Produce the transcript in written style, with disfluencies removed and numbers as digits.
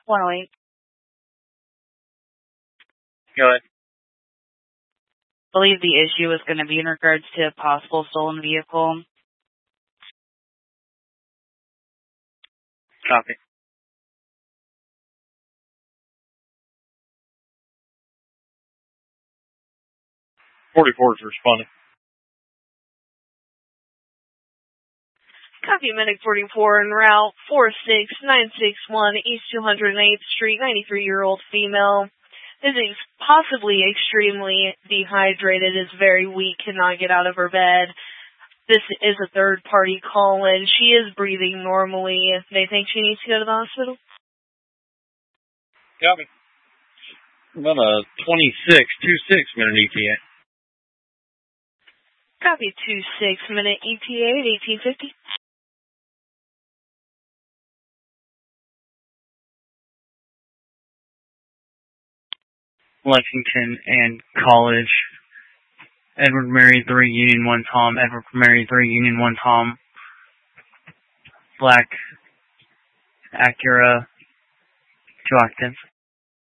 108. Go ahead. I believe the issue is going to be in regards to a possible stolen vehicle. Copy. .44 is responding. Copy, Medic 44 en route 46961 East 208th Street, 93-year-old female. Is possibly extremely dehydrated, is very weak, cannot get out of her bed. This is a third-party call, and she is breathing normally. They think she needs to go to the hospital? Copy. About a 26-minute ETA. Copy, 26-minute ETA at 1850. Lexington and College. Edward Mary 3 Union 1 Tom. Edward Mary 3 Union 1 Tom. Black Acura. 2 occupants.